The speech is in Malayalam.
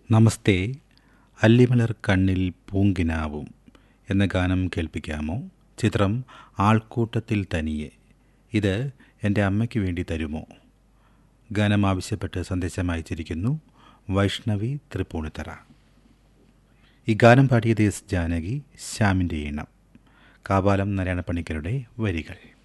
നമസ്തേ, അല്ലിമലർ കണ്ണിൽ പൂങ്കിനാവും എന്ന ഗാനം കേൾപ്പിക്കാമോ? ചിത്രം ആൾക്കൂട്ടത്തിൽ തനിയെ. ഇത് എൻ്റെ അമ്മയ്ക്ക് വേണ്ടി തരുമോ? ഗാനം ആവശ്യപ്പെട്ട് സന്ദേശം അയച്ചിരിക്കുന്നു വൈഷ്ണവി തൃപ്പൂണിത്തറ. ഈ ഗാനം പാടിയത് എസ് ജാനകി, ശ്യാമിൻ്റെ ഈണം, കാവാലം നാരായണ പണിക്കരുടെ വരികൾ.